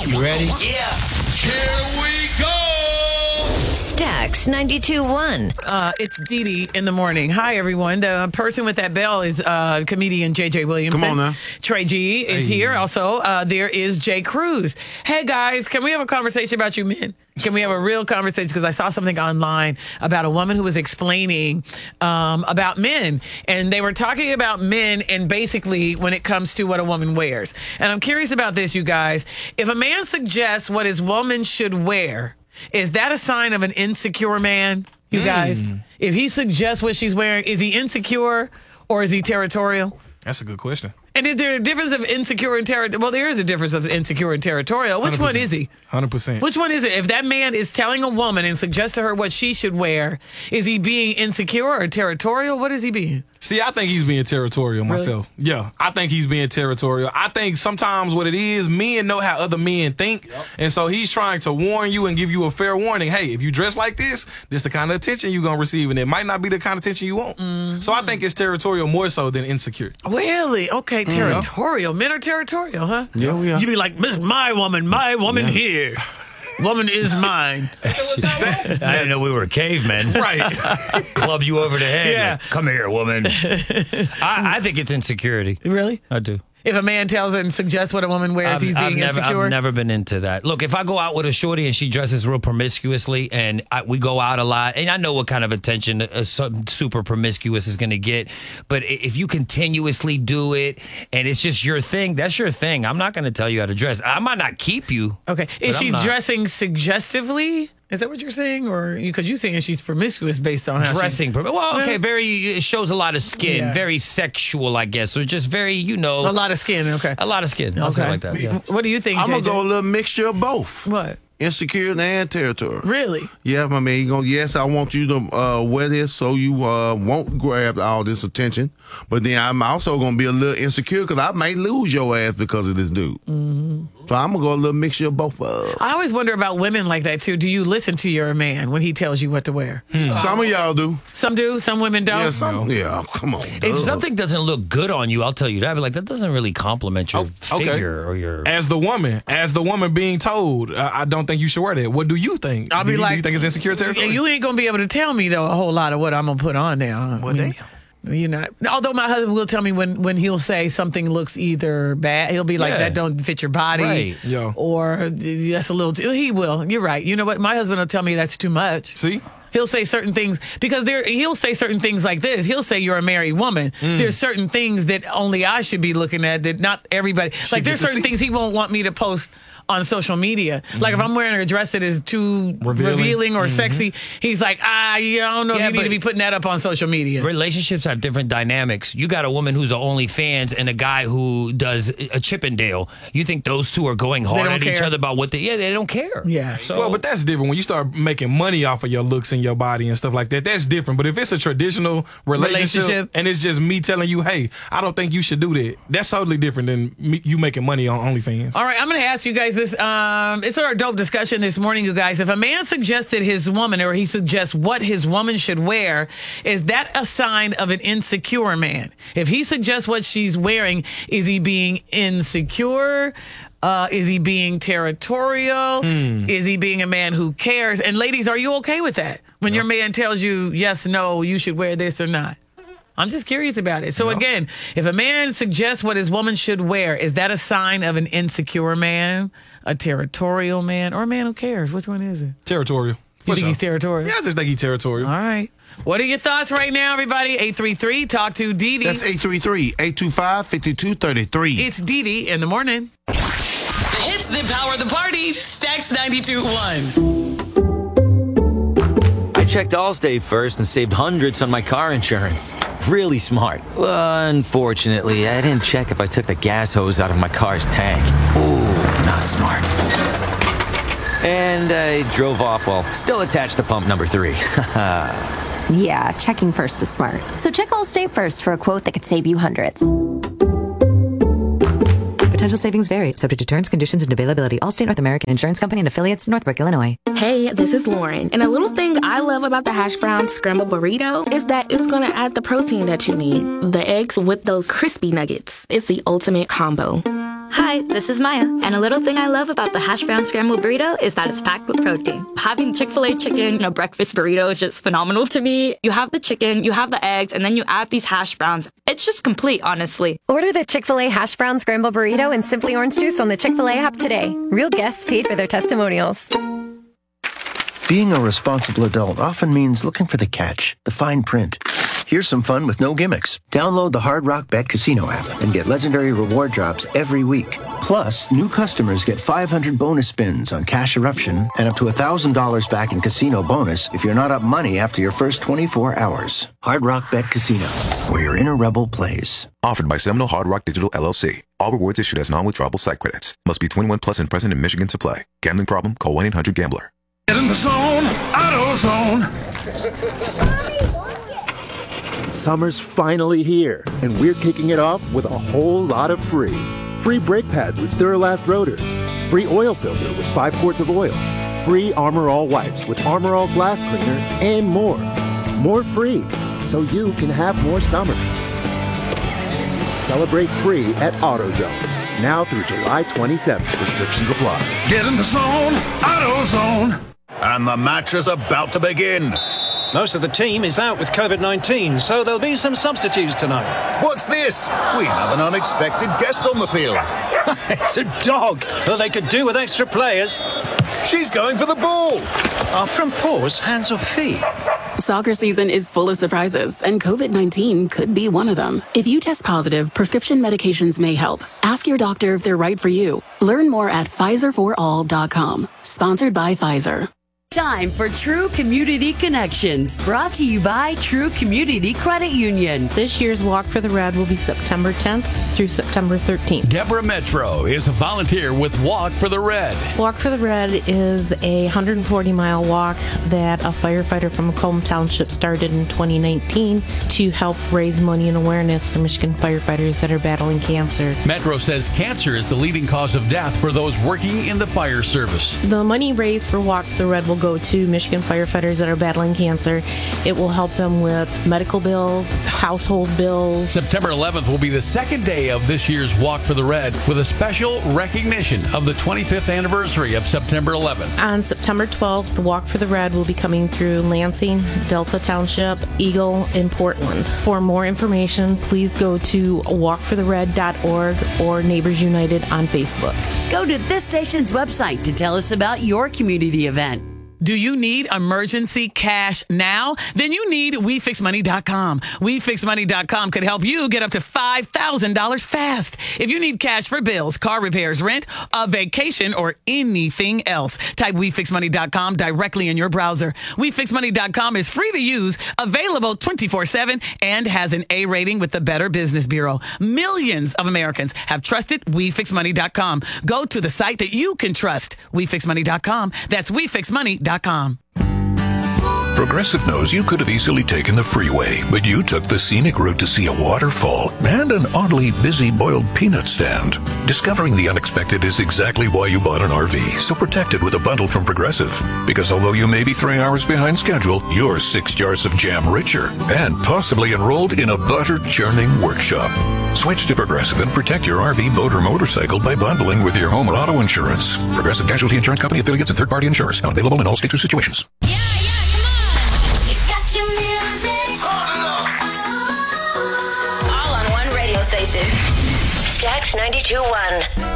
You ready? Yeah. Here we go. Stax 92.1. It's Dee Dee in the morning. Hi, everyone. The person with that bell is comedian J.J. Williamson. Come on now. Trey G is here. Also, there is Jay Cruz. Hey, guys, can we have a conversation about you men? Can we have a real conversation? Because I saw something online about a woman who was explaining about men. And they were talking about men and basically when it comes to what a woman wears. And I'm curious about this, you guys. If a man suggests what his woman should wear, is that a sign of an insecure man, you guys? If he suggests what she's wearing, is he insecure or is he territorial? That's a good question. And is there a difference of insecure and territorial? Well, there is a difference of insecure and territorial. Which 100%. one is he? 100%. Which one is it? If that man is telling a woman and suggests to her what she should wear, is he being insecure or territorial? What is he being? See, I think he's being territorial myself. Yeah, I think he's being territorial. I think sometimes what it is, men know how other men think. And so he's trying to warn you and give you a fair warning. Hey, if you dress like this the kind of attention you're going to receive. And it might not be the kind of attention you want. So I think it's territorial more so than insecure. Really? Okay, territorial. Men are territorial, huh? Yeah, we are. You be like, this is my woman here. Woman is mine. I didn't know we were cavemen. Right. Club you over the head. Yeah. Like, come here, woman. I think it's insecurity. Really? I do. If a man tells her and suggests what a woman wears, he's being insecure? I've never been into that. Look, if I go out with a shorty and she dresses real promiscuously and we go out a lot, and I know what kind of attention super promiscuous is going to get, but if you continuously do it and it's just your thing, that's your thing. I'm not going to tell you how to dress. I might not keep you. Okay. Is she dressing suggestively? Is that what you're saying? Or because you're saying she's promiscuous based on how dressing? It shows a lot of skin, very sexual, I guess. So just very, a lot of skin, okay. A lot of skin. I'll say it like that. Yeah. What do you think, I'm JJ? going to go a little mixture of both. What? Insecure and territorial. Really? Yeah, my man. Yes, I want you to wear this so you won't grab all this attention. But then I'm also going to be a little insecure because I might lose your ass because of this dude. Mm-hmm. So I'm going to go a little mixture of both. I always wonder about women like that, too. Do you listen to your man when he tells you what to wear? Some of y'all do. Some do? Some women don't? Yeah, come on. If something doesn't look good on you, I'll tell you that. I'll be like, that doesn't really compliment your figure or your... As the woman being told, I don't think you should wear that. What do you think? I'll be do you think it's insecure territory? You ain't going to be able to tell me, though, a whole lot of what I'm going to put on now. Well, damn. You're not. Although my husband will tell me when he'll say something looks either bad, he'll be like, that don't fit your body. Right. Yeah. Or that's a little he will. You're right. You know what? My husband will tell me that's too much. See? He'll say certain things because he'll say certain things like this. He'll say you're a married woman. There's certain things that only I should be looking at that not everybody. Like there's certain things he won't want me to post on social media. Like if I'm wearing a dress that is too revealing or sexy, he's like, I don't know if you need to be putting that up on social media. Relationships have different dynamics. You got a woman who's an OnlyFans and a guy who does a Chippendale. You think those two are going hard at each other about what they don't care. Yeah. So, well, but that's different. When you start making money off of your looks and your body and stuff like that, that's different. But if it's a traditional relationship and it's just me telling you, hey, I don't think you should do that, that's totally different than you making money on OnlyFans. All right, I'm going to ask you guys this. It's our dope discussion this morning, you guys. If a man suggested his woman or he suggests what his woman should wear, is that a sign of an insecure man? If he suggests what she's wearing, is he being insecure? Is he being territorial? Is he being a man who cares? And ladies, are you okay with that? When your man tells you, yes, no, you should wear this or not? I'm just curious about it. So again, if a man suggests what his woman should wear, is that a sign of an insecure man, a territorial man, or a man who cares? Which one is it? Territorial. You think he's territorial? Yeah, I just think he's territorial. All right. What are your thoughts right now, everybody? 833, talk to Dee Dee. That's 833-825-5233. It's Dee Dee in the morning. The hits that power the party. Stax 92.1. I checked Allstate first and saved hundreds on my car insurance. Really smart. Unfortunately, I didn't check if I took the gas hose out of my car's tank. Ooh, not smart. And I drove off while still attached to pump number 3. Yeah, checking first is smart. So check Allstate first for a quote that could save you hundreds. Potential savings vary, subject to terms, conditions, and availability. Allstate North American Insurance Company and affiliates, Northbrook, Illinois. Hey, this is Lauren. And a little thing I love about the hash brown scramble burrito is that it's going to add the protein that you need. The eggs with those crispy nuggets. It's the ultimate combo. Hi, this is Maya. And a little thing I love about the hash brown scrambled burrito is that it's packed with protein. Having Chick-fil-A chicken in a breakfast burrito is just phenomenal to me. You have the chicken, you have the eggs, and then you add these hash browns. It's just complete, honestly. Order the Chick-fil-A hash brown scrambled burrito and Simply Orange Juice on the Chick-fil-A app today. Real guests paid for their testimonials. Being a responsible adult often means looking for the catch, the fine print. Here's some fun with no gimmicks. Download the Hard Rock Bet Casino app and get legendary reward drops every week. Plus, new customers get 500 bonus spins on Cash Eruption and up to $1,000 back in casino bonus if you're not up money after your first 24 hours. Hard Rock Bet Casino, where your inner rebel plays. Offered by Seminole Hard Rock Digital LLC. All rewards issued as non-withdrawable site credits. Must be 21 plus and present in Michigan to play. Gambling problem? Call 1-800-GAMBLER. Get in the zone, AutoZone. Summer's finally here, and we're kicking it off with a whole lot of free. Free brake pads with Duralast rotors. Free oil filter with 5 quarts of oil. Free Armor All wipes with Armor All glass cleaner, and more. More free, so you can have more summer. Celebrate free at AutoZone. Now through July 27th. Restrictions apply. Get in the zone, AutoZone. And the match is about to begin. Most of the team is out with COVID-19, so there'll be some substitutes tonight. What's this? We have an unexpected guest on the field. It's a dog. Well, they could do with extra players. She's going for the ball. Are front paws hands or feet? Soccer season is full of surprises, and COVID-19 could be one of them. If you test positive, prescription medications may help. Ask your doctor if they're right for you. Learn more at PfizerForAll.com. Sponsored by Pfizer. Time for True Community Connections, brought to you by True Community Credit Union. This year's Walk for the Red will be September 10th through September 13th. Deborah Metro is a volunteer with Walk for the Red. Walk for the Red is a 140-mile walk that a firefighter from Macomb Township started in 2019 to help raise money and awareness for Michigan firefighters that are battling cancer. Metro says cancer is the leading cause of death for those working in the fire service. The money raised for Walk for the Red will go to Michigan firefighters that are battling cancer. It will help them with medical bills, household bills. September 11th will be the second day of this year's Walk for the Red with a special recognition of the 25th anniversary of September 11th. On September 12th, the Walk for the Red will be coming through Lansing, Delta Township, Eagle, and Portland. For more information, please go to walkforthered.org or Neighbors United on Facebook. Go to this station's website to tell us about your community event. Do you need emergency cash now? Then you need WeFixMoney.com. WeFixMoney.com could help you get up to $5,000 fast. If you need cash for bills, car repairs, rent, a vacation, or anything else, type WeFixMoney.com directly in your browser. WeFixMoney.com is free to use, available 24/7, and has an A rating with the Better Business Bureau. Millions of Americans have trusted WeFixMoney.com. Go to the site that you can trust. WeFixMoney.com. That's WeFixMoney.com. Progressive knows you could have easily taken the freeway, but you took the scenic route to see a waterfall and an oddly busy boiled peanut stand. Discovering the unexpected is exactly why you bought an RV, so protect it with a bundle from Progressive. Because although you may be 3 hours behind schedule, you're 6 jars of jam richer and possibly enrolled in a butter-churning workshop. Switch to Progressive and protect your RV, boat, or motorcycle by bundling with your home or auto insurance. Progressive Casualty Insurance Company, affiliates, and third-party insurers. Not available in all states or situations. Stax 92.1.